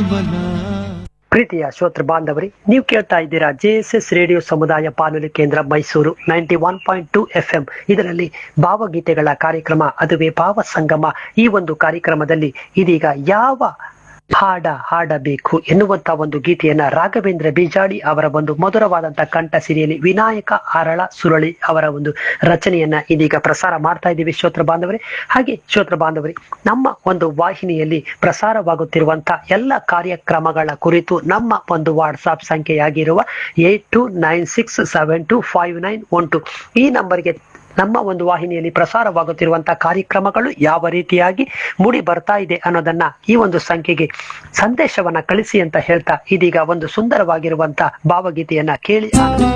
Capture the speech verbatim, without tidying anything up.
ಜೀವನ. ಪ್ರೀತಿಯ ಶ್ರೋತೃ ಬಾಂಧವರಿ, ನೀವು ಕೇಳ್ತಾ ಇದ್ದೀರಾ ಜೆ ಎಸ್ ಎಸ್ ರೇಡಿಯೋ ಸಮುದಾಯ ಬಾನುಲಿ ಕೇಂದ್ರ Mysuru ninety one point two F M. ಇದರಲ್ಲಿ ಭಾವಗೀತೆಗಳ ಕಾರ್ಯಕ್ರಮ, ಅದುವೇ ಭಾವ ಸಂಗಮ. ಈ ಒಂದು ಕಾರ್ಯಕ್ರಮದಲ್ಲಿ ಇದೀಗ ಯಾವ ಹಾಡ ಹಾಡಬೇಕು ಎನ್ನುವಂತ ಒಂದು ಗೀತೆಯನ್ನ ರಾಘವೇಂದ್ರ ಬಿಜಾಡಿ ಅವರ ಒಂದು ಮಧುರವಾದಂತಹ ಕಂಠ ಸಿರಿಯಲ್ಲಿ ವಿನಾಯಕ ಅರಳ ಸುರಳಿ ಅವರ ಒಂದು ರಚನೆಯನ್ನ ಇದೀಗ ಪ್ರಸಾರ ಮಾಡ್ತಾ ಇದ್ದೀವಿ ಶ್ರೋತೃ ಬಾಂಧವರೇ. ಹಾಗೆ ಶ್ರೋತೃ ಬಾಂಧವರೇ, ನಮ್ಮ ಒಂದು ವಾಹಿನಿಯಲ್ಲಿ ಪ್ರಸಾರವಾಗುತ್ತಿರುವಂತಹ ಎಲ್ಲ ಕಾರ್ಯಕ್ರಮಗಳ ಕುರಿತು ನಮ್ಮ ಒಂದು WhatsApp ಸಂಖ್ಯೆಯಾಗಿರುವ eight to nine six seven to five nine one to ಈ ನಂಬರ್ಗೆ ನಮ್ಮ ಒಂದು ವಾಹಿನಿಯಲ್ಲಿ ಪ್ರಸಾರವಾಗುತ್ತಿರುವಂತಹ ಕಾರ್ಯಕ್ರಮಗಳು ಯಾವ ರೀತಿಯಾಗಿ ಮೂಡಿ ಬರ್ತಾ ಇದೆ ಅನ್ನೋದನ್ನ ಈ ಒಂದು ಸಂಖ್ಯೆಗೆ ಸಂದೇಶವನ್ನ ಕಳಿಸಿ ಅಂತ ಹೇಳ್ತಾ ಇದೀಗ ಒಂದು ಸುಂದರವಾಗಿರುವಂತಹ ಭಾವಗೀತೆಯನ್ನ ಕೇಳಿ